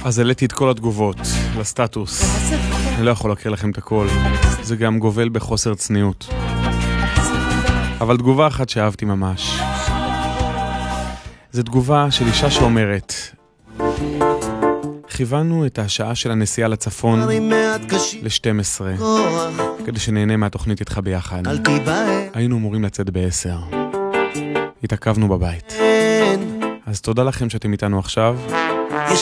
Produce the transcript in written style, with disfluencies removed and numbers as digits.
אז העליתי את כל התגובות לסטטוס. אני לא יכול להקריא לכם את הכל. זה גם גובל בחוסר צניעות. אבל תגובה אחת שאהבתי ממש. זו תגובה של אישה שאומרת, כיוונו את השעה של הנסיעה לצפון ל-12 כדי שנהנה מהתוכנית איתך ביחד. היינו אמורים לצאת ב-10. התעכבנו בבית. אז תודה לכם שאתם איתנו עכשיו.